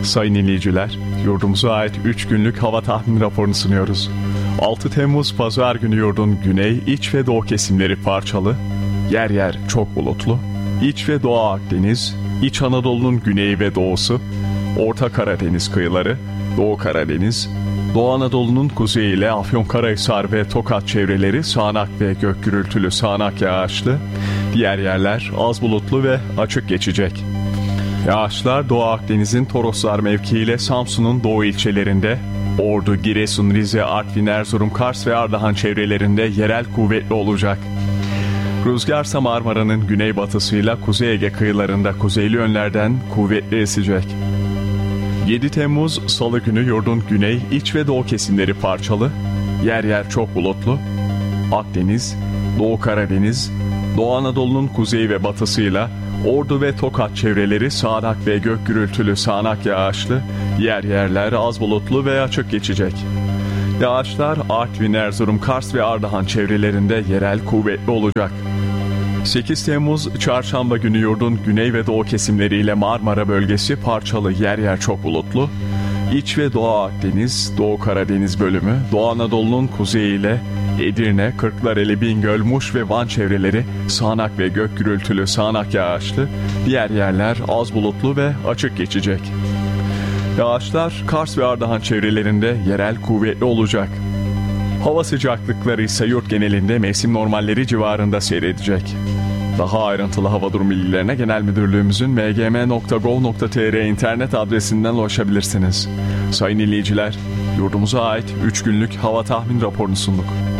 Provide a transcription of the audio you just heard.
Sayın dinleyiciler, yurdumuza ait 3 günlük hava tahmin raporunu sunuyoruz. 6 Temmuz Pazar günü yurdun güney, iç ve doğu kesimleri parçalı, yer yer çok bulutlu, İç ve Doğu Akdeniz, İç Anadolu'nun güneyi ve doğusu, Orta Karadeniz kıyıları, Doğu Karadeniz, Doğu Anadolu'nun kuzeyi ile Afyonkarahisar ve Tokat çevreleri sağanak ve gök gürültülü sağanak yağışlı, diğer yerler az bulutlu ve açık geçecek. Yağışlar Doğu Akdeniz'in Toroslar mevkiiyle Samsun'un doğu ilçelerinde, Ordu, Giresun, Rize, Artvin, Erzurum, Kars ve Ardahan çevrelerinde yerel kuvvetli olacak. Rüzgarsa Marmara'nın güneybatısıyla Kuzey Ege kıyılarında kuzeyli yönlerden kuvvetli esecek. 7 Temmuz Salı günü yurdun güney, iç ve doğu kesimleri parçalı, yer yer çok bulutlu, Akdeniz, Doğu Karadeniz, Doğu Anadolu'nun kuzeyi ve batısıyla Ordu ve Tokat çevreleri sağanak ve gök gürültülü sağanak yağışlı, yer yerler az bulutlu ve açık geçecek. Yağışlar Artvin, Erzurum, Kars ve Ardahan çevrelerinde yerel kuvvetli olacak. 8 Temmuz Çarşamba günü yurdun güney ve doğu kesimleriyle Marmara bölgesi parçalı, yer yer çok bulutlu, İç ve Doğu Akdeniz, Doğu Karadeniz bölümü, Doğu Anadolu'nun kuzeyiyle Edirne, Kırklareli, Bingöl, Muş ve Van çevreleri sağanak ve gök gürültülü sağanak yağışlı, diğer yerler az bulutlu ve açık geçecek. Yağışlar Kars ve Ardahan çevrelerinde yerel kuvvetli olacak. Hava sıcaklıkları ise yurt genelinde mevsim normalleri civarında seyredecek. Daha ayrıntılı hava durum bilgilerine Genel Müdürlüğümüzün mgm.gov.tr internet adresinden ulaşabilirsiniz. Sayın dinleyiciler, yurdumuza ait 3 günlük hava tahmin raporunu sunduk.